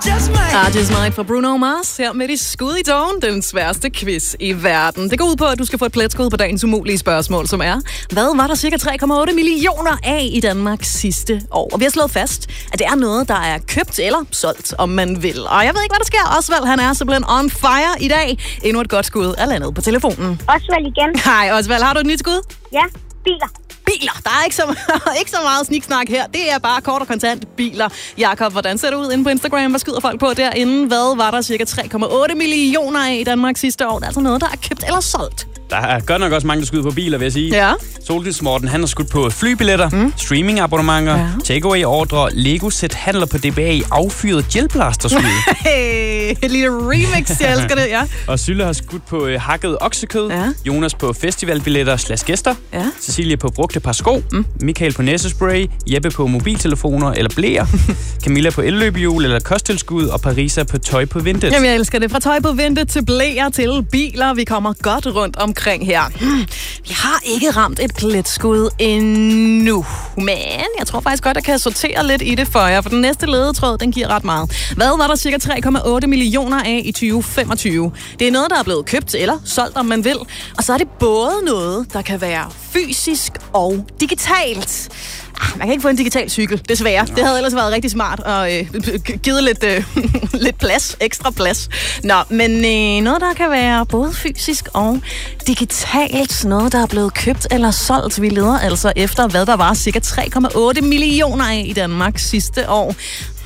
Just Might for Bruno Mars her med de skud i tågen. Den sværeste quiz i verden. Det går ud på, at du skal få et pletskud på dagens umulige spørgsmål, som er: hvad var der cirka 3,8 millioner af i Danmark sidste år? Og vi har slået fast, at det er noget, der er købt eller solgt, om man vil. Og jeg ved ikke, hvad der sker. Osvald, han er simpelthen on fire i dag. Endnu et godt skud er landet på telefonen. Osvald igen. Hej Osvald, har du et nyt skud? Ja, biler. Biler. Der er ikke så meget sniksnak her. Det er bare kort og kontant biler. Jakob, hvordan ser det ud inde på Instagram? Hvad skyder folk på derinde? Hvad var der cirka 3,8 millioner af i Danmark sidste år? Det er altså noget, der er købt eller solgt. Der er godt nok også mange, der skyder på biler, vil jeg sige. Ja. Soltidsmorten, han har skudt på flybilletter, streamingabonnementer, takeaway-ordre, Lego-sæt handler på DBA, affyret gelblasterskud. Hey, et lille remix, jeg elsker det, ja. Og Sylle har skudt på hakket oksekød, Jonas på festivalbilletter / gæster, Cecilie på brugte par sko, Michael på næsespray, Jeppe på mobiltelefoner eller blæer, Camilla på elløbehjul eller kosttilskud, og Parisa på tøj på Vinted. Jamen, jeg elsker det. Fra tøj på Vinted til blæer til biler. Vi kommer godt rundt omkring her. Vi har ikke ramt et pletskud endnu, men jeg tror faktisk godt, at jeg kan sortere lidt i det for jer, for den næste ledetråd, den giver ret meget. Hvad var der cirka 3,8 millioner af i 2025? Det er noget, der er blevet købt eller solgt, om man vil, og så er det både noget, der kan være fysisk og digitalt. Man kan ikke få en digital cykel, desværre. Det havde ellers været rigtig smart og givet lidt plads, ekstra plads. Nå, men noget, der kan være både fysisk og digitalt. Noget, der er blevet købt eller solgt. Vi leder altså efter, hvad der var cirka 3,8 millioner af i Danmark sidste år.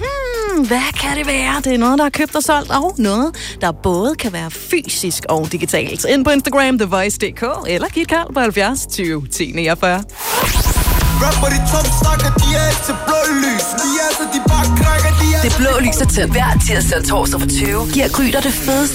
Hvad kan det være? Det er noget, der er købt og solgt, og noget, der både kan være fysisk og digitalt. Ind på Instagram, TheVoice.dk, eller giv et kald på 70 20 10 49. Rapper de tom snakker, de er ikke til blå lys. De er altså, de bare krækker, de er... Det blå lys er tændt hver tirsdag og torsdag for 20. Giver Gry dig det fedeste